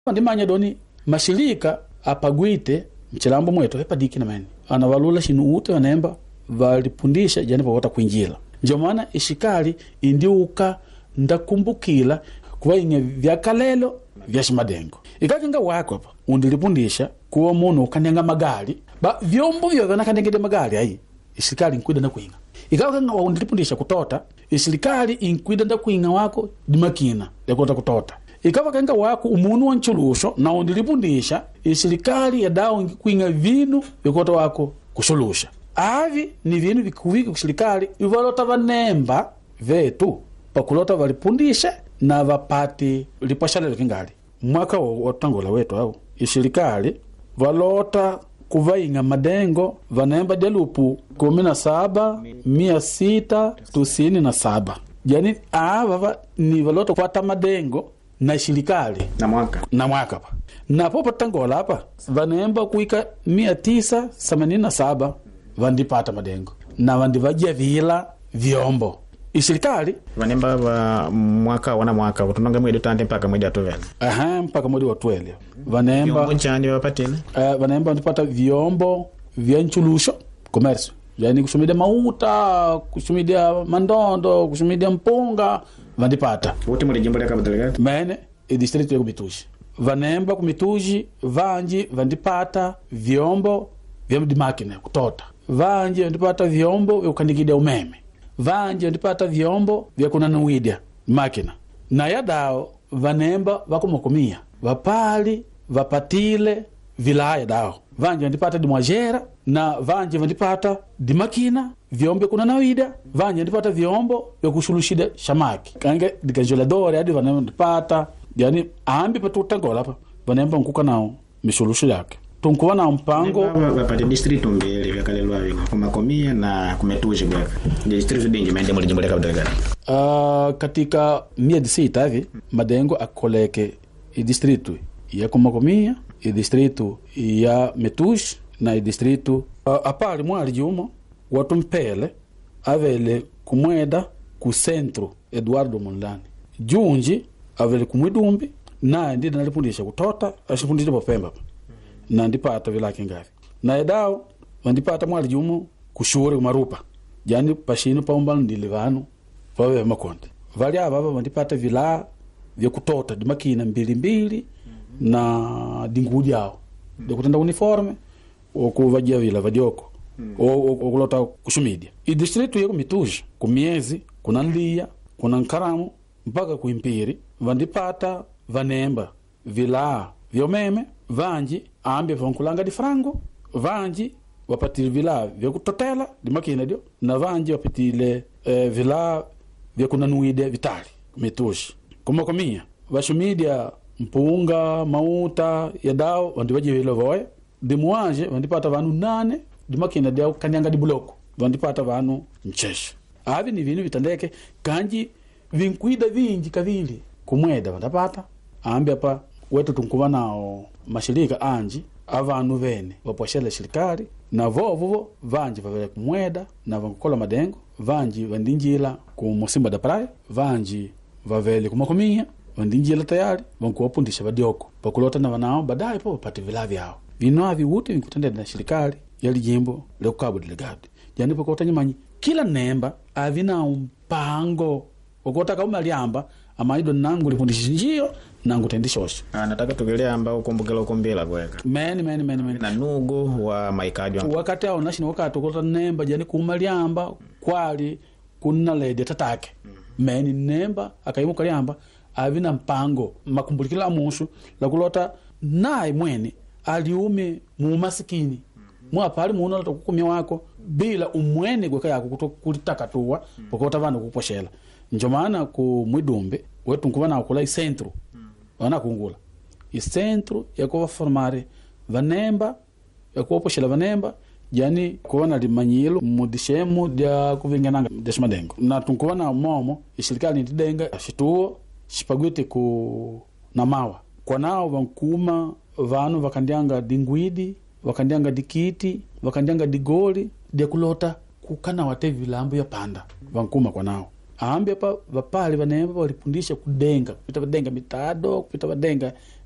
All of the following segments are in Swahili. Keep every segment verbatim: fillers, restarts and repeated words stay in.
pandimanya doni mashirika apagwite mchilambo mwetu hepadiki na meni anavalula shinu ute wanemba valipundisha jani pa wata kuinjila. Ndio maana ishikali indiuka ndakumbukila kuwa inge vyakalelo vya shimadengo ikakinga wako hapa undilipundisha kuwa munu ukanenga magari ba vyombo vyo vanakanengede magari ai ishikali nkwida na kuinga ikakinga wa undilipundisha kutota ishikali inkwida nda kuinga wako dimakina ya kota kutota ikawa kanga wako umunu wa nchulusho na undilipundisha ishikali ya dao kuinga vinu ya kota wako kushulusha. Avi ni vinu vikuviki kushirikali ivalota vanemba vetu pakulota valipundisha na vapati lipashalelo kingali. Mwaka wa tangola wetu au ishirikali valota kuvainga madengo vanemba delupu kumi na saba mia sita tusini na saba. Yani ava ni valota kwata madengo na ishirikali na mwaka na mwaka pa na popa tangola hapa vanemba kuika mia tisa themanini na saba vandipata madengo na vandivajia vila vyombo ishirikali vanemba va mwaka wana mwaka kutunanga mwedi tante mpaka mwedi atuvele aha mpaka mwedi watwele vanemba vyombo chani wapatile uh, vanemba vandipata vyombo vya nchulusho commerce yani kushumidia mauta kushumidia mandondo kushumidia mpunga vandipata wote muri jimbo la Cabo Delgado mene e district ya Kumituji vanemba Kumituji vanji vandipata vyombo vya mdimakine kutota vanji vandipata vyombo vya kukandikidia umeme vanji vandipata vyombo vya kunanuidia makina na yadao vanemba vakumokomia vapali vapatile vilaya dao vanji vandipata dimwajera na vanji vandipata dimakina vyombo kunanawida vanji vandipata vyombo vya kushulushida shamaki kange dikajoladore hadi vanemba vandipata yani ambi patutangola hapa vanemba nkuka nao mishulushu yake tunkuwa na mpango wapate district mbili vya kalelwa vingi kumakomia na Kumituji gweka district dingi mende muri jimbo la Cabo Delgado. Uh, katika miezi sita hivi madengo akoleke i district ya kumakomia i district ya Metush na i district uh, apali mwali jumo watu mpele avele kumweda ku centro Eduardo Mondlane junji avele kumwidumbi na ndi nalipundisha kutota ashifundisha popemba na ndipata vilake ngavi na edao vandipata mwali jumo kushuri kumarupa yani pashino paumba ndilivano vawe makonde vali ava vandipata vila vya kutota dimakina mbili mbili mm-hmm. na dingudi yao mm-hmm. de kutenda uniforme okuvajia vila vadioko mm-hmm. okulota kushumidia i district ya Kumituji kumiezi kuna nlia kuna nkaramu mpaka kuimpiri vandipata vanemba vila vyomeme vanji ambe vankulanga di frango vanji wapatile vila vya kutotela di makina dio na vanji wapatile eh, vila vya kunanuide vitali Mitushi kumakomia vashumidia mpunga mauta ya dao vandivaje vilo voya di muanje vandipata vanu nane di makina dio kanyanga di buloko vandipata vanu mchesha avi ni vinu vitandeke kanji vinkuida vinji kavili kumweda vandapata ambe hapa wetu tunkuwa nao mashirika anji avanu vene waposhele shirikali na vovo vanji vavele kumweda na vankukola madengo vanji vandinjila ku Musimba da Praia vanji vavele kumakomia vandinjila tayari vankuwapundisha vadioko pakulota na vanao badai po pati vila vyao vino avi wuti vinkutendeda na shirikali yali jimbo le Cabo Delgado yani pakota nyimanyi kila nemba avina mpango wakota kama liamba amaido nangu lifundisha njio nangu tendisha osho ah nataka tugelea ambao ukumbukela ukumbela kweka meni meni meni meni na nugu wa maikajwa wakati ao nashini wakati ukota nemba jani kumaliamba kwali kuna lede tatake mm-hmm. meni nemba akaimuka liamba avina mpango makumbulikila amushu la kulota nae mweni aliume mumasikini mm-hmm. mwapali muuna lata kukumia wako bila umweni gweka yako kulitaka tuwa mm-hmm. pakota vana kuposhela njomana ku mwidumbe wetu nkuwa na kula isentro mm. wana kungula isentro ya kuwa formare vanemba ya kuwa poshela vanemba yani kuwa na limanyilo mudishemu dia kuvingananga desmadengo na tunkuwa na momo ishirikali ntidenga shituo shipagwete ku namawa kwa nao vankuma vanu vakandianga dingwidi vakandianga dikiti vakandianga digoli dia kulota kukana wate vilambu ya panda vankuma kwa nao ambe hapa vapali vanemba walipundisha kudenga kupita vadenga mitado kupita vadenga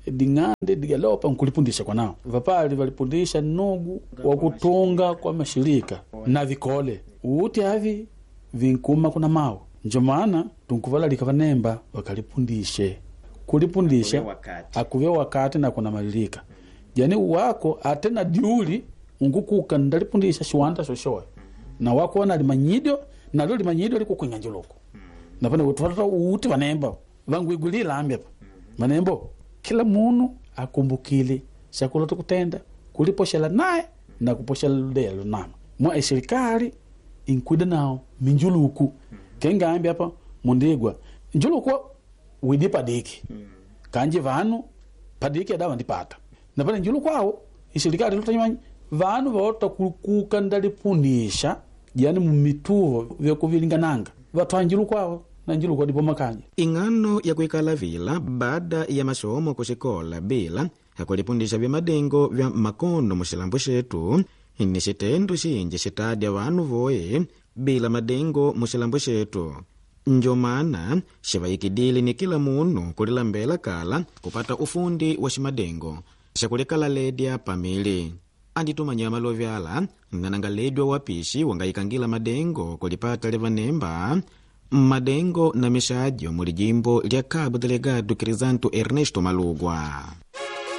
dingande digalopa nkulipundisha kwa nao vapali valipundisha nugu wa kutunga kwa mashirika na vikole uti havi vinkuma kuna mao njo maana tunkuvala likavanemba wakalipundishe kulipundisha akuve wakati na kuna malilika jani wako atena diuli ungukuka ndalipundisha shiwanda shoshoe na wako wana limanyidio na lo limanyidio liko kunyanjuloko na pana utwata uti vanemba vangu igulila ambia manembo kila munu akumbukile shakula tukutenda kuliposhela naye na kuposhela ludelo nama mwa serikali inkuida nao minjuluku kenga ambia hapa mundigwa njuluku widi padiki kanje vanu padiki adawa ndipata na pale njuluku wao serikali lutanyanya vanu vaota kukuka ndalipundisha yani mumituvo vya kuvilingananga watu anjilu kwao na njilu kwa dipo makanya ingano ya kuikala vila baada ya masomo kusikola bila hakulipundisha vya madengo vya makondo mushilambo shetu ni shitendo shinji shitadya vanu voe bila madengo mushilambo shetu njo maana shivaikidili ni kila munu kulilambela kala kupata ufundi wa shimadengo shakulikala ledya pamili anditumanya malovyala nanangaledwa wapishi wangaikangila madengo kulipata levanemba madengo na mishajo muli jimbo lya Cabo Delegado Crisanto Ernesto Malugwa.